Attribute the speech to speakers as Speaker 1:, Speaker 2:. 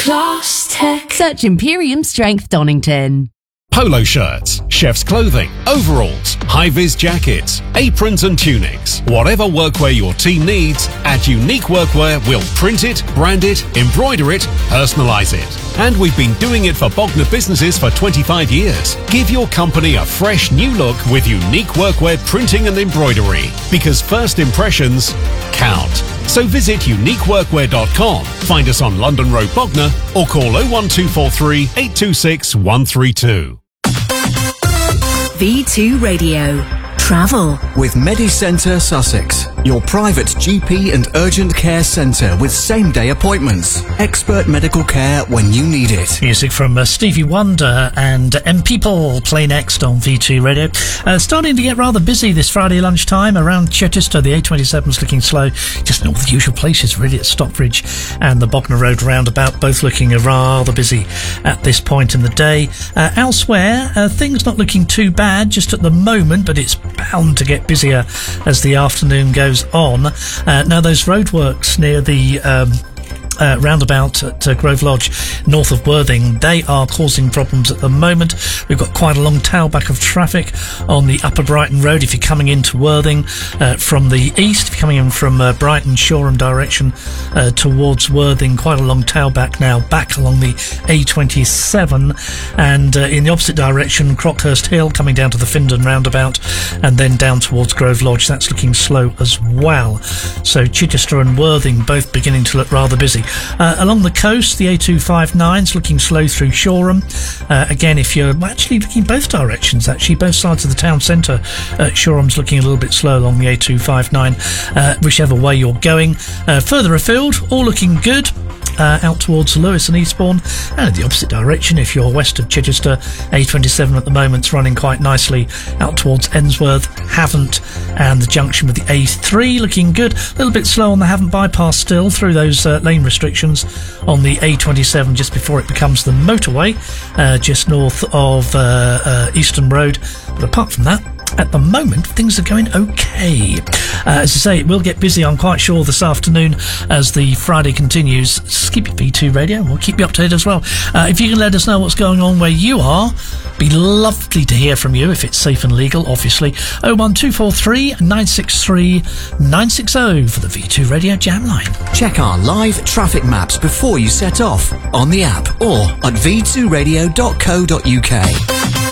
Speaker 1: Class Tech.
Speaker 2: Search Imperium Strength Donington.
Speaker 3: Polo shirts, chef's clothing, overalls, high-vis jackets, aprons and tunics. Whatever workwear your team needs, at Unique Workwear we'll print it, brand it, embroider it, personalise it. And we've been doing it for Bognor businesses for 25 years. Give your company a fresh new look with Unique Workwear printing and embroidery, because first impressions count. So visit uniqueworkwear.com, find us on London Road Bognor, or call 01243 826 132.
Speaker 4: V2 Radio. Travel
Speaker 5: with MediCentre Sussex, your private GP and urgent care centre with same-day appointments. Expert medical care when you need it.
Speaker 6: Music from Stevie Wonder and M-People play next on V2 Radio. Starting to get rather busy this Friday lunchtime around Chichester. The A27's looking slow, just in all the usual places really, at Stockbridge and the Bognor Road roundabout, both looking rather busy at this point in the day. Elsewhere, things not looking too bad just at the moment, but it's bound to get busier as the afternoon goes on. Now, those roadworks near the roundabout at Grove Lodge, north of Worthing, they are causing problems at the moment. We've got quite a long tailback of traffic on the Upper Brighton Road if you're coming into Worthing from the east. If you're coming in from Brighton, Shoreham direction towards Worthing, quite a long tailback now back along the A27, and in the opposite direction, Crockhurst Hill coming down to the Findon roundabout and then down towards Grove Lodge. That's looking slow as well. So Chichester and Worthing both beginning to look rather busy. Along the coast, the A259's looking slow through Shoreham. Again, if you're actually looking both directions, actually, both sides of the town centre, Shoreham's looking a little bit slow along the A259, whichever way you're going. Further afield, all looking good. Out towards Lewis and Eastbourne, and in the opposite direction if you're west of Chichester, A27 at the moment's running quite nicely out towards Ensworth, Havant and the junction with the A3 looking good. A little bit slow on the Havant bypass still through those lane restrictions on the A27 just before it becomes the motorway just north of Easton Road, but apart from that, at the moment, things are going okay. As I say, it will get busy, I'm quite sure, this afternoon as the Friday continues. Just keep your V2 Radio and we'll keep you up to date as well. If you can let us know what's going on where you are, be lovely to hear from you if it's safe and legal, obviously. 01243 963 960 for the V2 Radio Jam Line.
Speaker 5: Check our live traffic maps before you set off on the app or at v2radio.co.uk.